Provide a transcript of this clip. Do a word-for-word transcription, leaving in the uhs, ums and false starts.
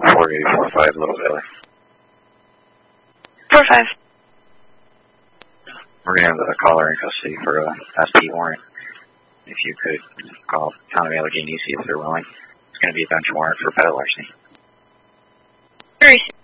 four eight four five, Little Valley. four five. We're going to have a caller in custody for a S P warrant. If you could call Town of Allegheny, see if they're willing. It's going to be a bench warrant for pet larceny. Three.